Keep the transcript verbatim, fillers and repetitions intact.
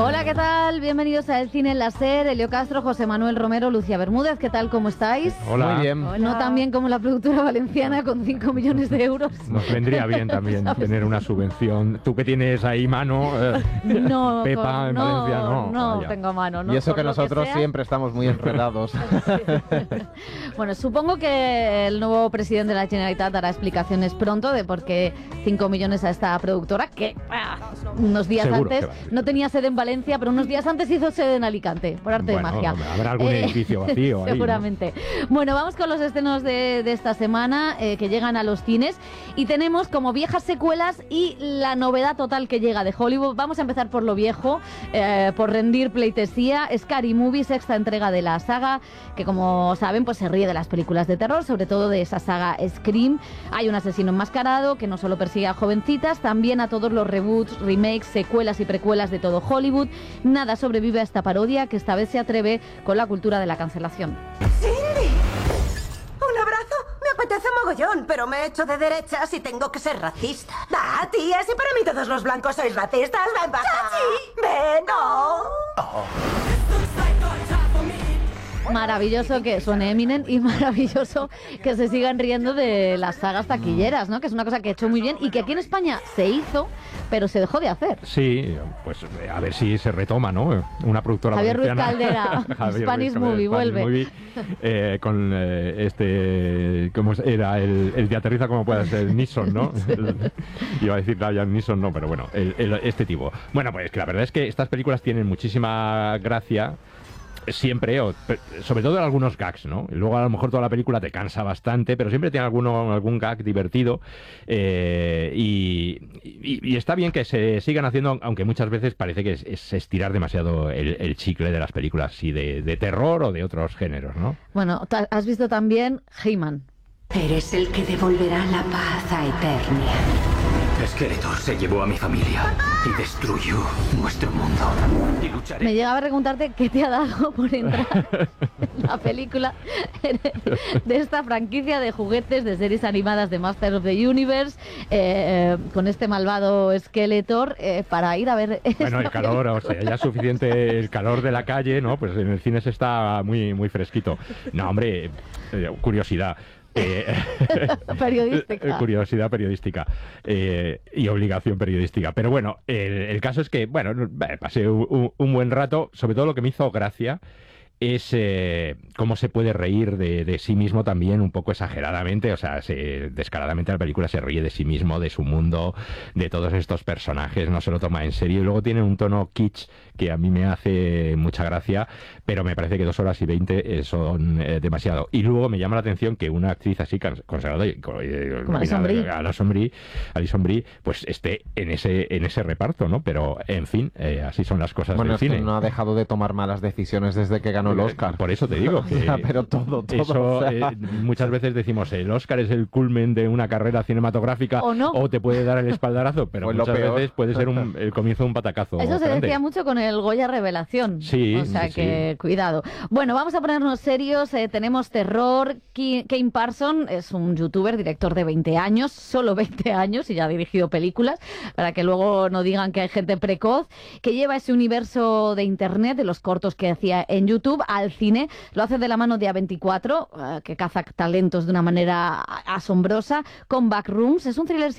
Hola, ¿qué tal? Bienvenidos a El Cine en la SER, Elio Castro, José Manuel Romero, Lucía Bermúdez. ¿Qué tal? ¿Cómo estáis? Hola. Muy bien. No tan bien como la productora valenciana con cinco millones de euros. Nos vendría bien también tener una subvención. Tú que tienes ahí mano, eh, No, Pepa, con- en no, Valencia, no. no Vaya. tengo mano. No, Y eso por que lo nosotros sea. siempre estamos muy enredados. Bueno, supongo que el nuevo presidente de la Generalitat dará explicaciones pronto de por qué cinco millones a esta productora, que ah, unos días Seguro antes que va a decir. no tenía sede en Valencia, pero unos días antes hizo sede en Alicante, por arte Bueno, de magia. habrá algún edificio vacío ahí, ¿no? Seguramente. Bueno, vamos con los estrenos de, de esta semana eh, que llegan a los cines y tenemos como viejas secuelas y la novedad total que llega de Hollywood. Vamos a empezar por lo viejo, eh, por rendir pleitesía. Scary Movie, sexta entrega de la saga, que como saben pues se ríe de las películas de terror, sobre todo de esa saga Scream. Hay un asesino enmascarado que no solo persigue a jovencitas, también a todos los reboots, remakes, secuelas y precuelas de todo Hollywood. Nada sobrevive a esta parodia que esta vez se atreve con la cultura de la cancelación. ¡Cindy! ¿Un abrazo? Me apetece mogollón, pero me he hecho de derechas y tengo que ser racista. Ah, tía, si para mí todos los blancos sois racistas, ven para acá. ¡Ven, no! Maravilloso que suene Eminem y maravilloso que se sigan riendo de las sagas taquilleras, ¿no? Que es una cosa que ha hecho muy bien y que aquí en España se hizo, pero se dejó de hacer. Sí, pues eh, a ver si se retoma, ¿no? Una productora Javier Ruiz valenciana. Caldera, Javier Spanish Ruiz Caldera, Movie, Spanish vuelve. Movie, eh, con eh, este, ¿cómo era? El, el de aterriza como puedas, el Nissan, ¿no? El- iba a decir Liam Neeson, no, pero bueno, el- el- este tipo. Bueno, pues que la verdad es que estas películas tienen muchísima gracia. Siempre, o, pe- sobre todo en algunos gags, ¿no? Y luego a lo mejor toda la película te cansa bastante, pero siempre tiene alguno, algún gag divertido eh, y, y- y está bien que se sigan haciendo, aunque muchas veces parece que es, es estirar demasiado el, el chicle de las películas, sí, de, de terror o de otros géneros, ¿no? Bueno, ta- has visto también He-Man. Eres el que devolverá la paz a Eternia. Skeletor se llevó a mi familia y destruyó nuestro mundo. Y lucharé. Me llegaba a preguntarte qué te ha dado por entrar en la película de esta franquicia de juguetes de series animadas de Master of the Universe eh, con este malvado Skeletor eh, para ir a ver esta Bueno, el calor, o sea, ya es suficiente el calor de la calle, ¿no? Pues en el cine se está muy, muy fresquito. No, hombre, eh, curiosidad. Eh, periodística. Curiosidad periodística eh, y obligación periodística. Pero bueno, el, el caso es que, bueno, eh, pasé un, un buen rato. Sobre todo lo que me hizo gracia es eh, cómo se puede reír de, de sí mismo también un poco exageradamente, o sea, se, descaradamente la película se ríe de sí mismo, de su mundo, de todos estos personajes, no se lo toma en serio y luego tiene un tono kitsch que a mí me hace mucha gracia, pero me parece que dos horas y veinte eh, son eh, demasiado. Y luego me llama la atención que una actriz así cons- consagrada y co- eh, Como Alison nominada, Brie. Alison Brie, Alison Brie, pues esté en ese en ese reparto, ¿no? Pero en fin, eh, así son las cosas Bueno, del es que cine. no ha dejado de tomar malas decisiones desde que ganó el Oscar. Por eso te digo que Ya, pero todo, todo. eso o sea. eh, muchas veces decimos el Oscar es el culmen de una carrera cinematográfica O no. te puede dar el espaldarazo, pero Pues lo muchas peor. veces puede ser un- el comienzo de un patacazo. Eso se grande. decía mucho con el Goya Revelación. Sí, O sea sí, que cuidado. Bueno, vamos a ponernos serios. eh, tenemos terror. Ki- Kane Parson es un youtuber, director de veinte años, solo veinte años, y ya ha dirigido películas, para que luego no digan que hay gente precoz, que lleva ese universo de internet, de los cortos que hacía en YouTube, al cine. Lo hace de la mano de A veinticuatro, eh, que caza talentos de una manera asombrosa, con Backrooms. Es un thriller